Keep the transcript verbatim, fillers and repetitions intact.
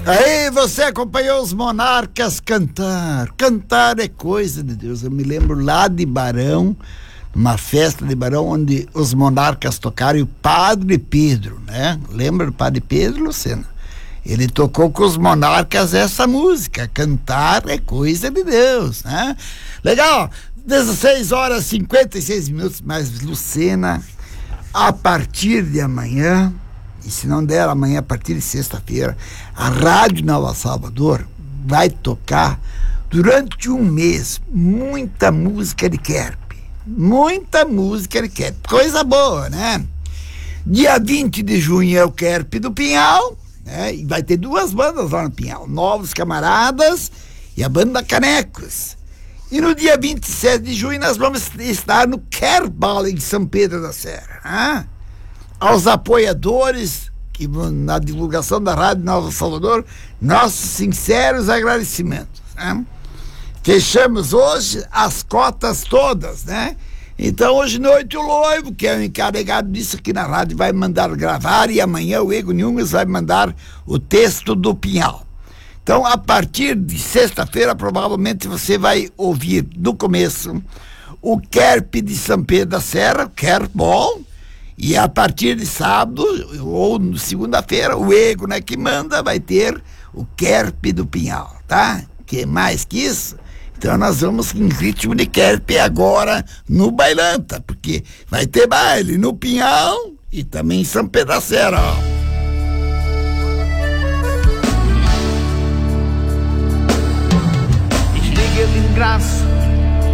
Aí você acompanhou os Monarcas cantar. Cantar é coisa de Deus. Eu me lembro lá de Barão, numa festa de Barão, onde os Monarcas tocaram, e o Padre Pedro, né? Lembra do Padre Pedro, Lucena? Ele tocou com os Monarcas essa música. Cantar é coisa de Deus, né? Legal. dezesseis horas e cinquenta e seis minutos, mas Lucena, a partir de amanhã, e se não der amanhã, a partir de sexta-feira, a Rádio Nova Salvador vai tocar durante um mês muita música de Kerp. Muita música de Kerp. Coisa boa, né? Dia vinte de junho é o Kerp do Pinhal, né? E vai ter duas bandas lá no Pinhal, Novos Camaradas e a banda Canecos. E no dia vinte e sete de junho nós vamos estar no Kerbal em São Pedro da Serra, né? Aos apoiadores que na divulgação da Rádio Nova Salvador, nossos sinceros agradecimentos, né? Fechamos hoje as cotas todas, né? Então hoje à noite o Loivo, que é o encarregado disso aqui na rádio, vai mandar gravar, e amanhã o Ego Nhungas vai mandar o texto do Pinhal. Então, a partir de sexta-feira, provavelmente você vai ouvir do começo o Kerp de São Pedro da Serra, o Kerbal. E a partir de sábado ou segunda-feira, o Ego, né, que manda, vai ter o Kerp do Pinhal, tá? Que mais que isso? Então nós vamos em ritmo de Kerp agora no Bailanta, porque vai ter baile no Pinhal e também em São Pedro da Serra, ó. Ich lege den Gras